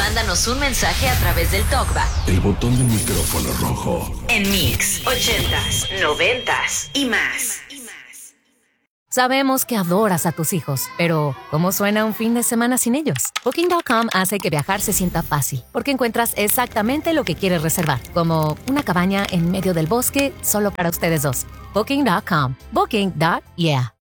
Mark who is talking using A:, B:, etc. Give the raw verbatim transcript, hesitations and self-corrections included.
A: mándanos un mensaje a través del TalkBack.
B: El botón del micrófono rojo.
A: En Mix, ochentas, noventas y más.
C: Sabemos que adoras a tus hijos, pero ¿cómo suena un fin de semana sin ellos? Booking punto com hace que viajar se sienta fácil, porque encuentras exactamente lo que quieres reservar, como una cabaña en medio del bosque solo para ustedes dos. Booking punto com. Booking. Yeah.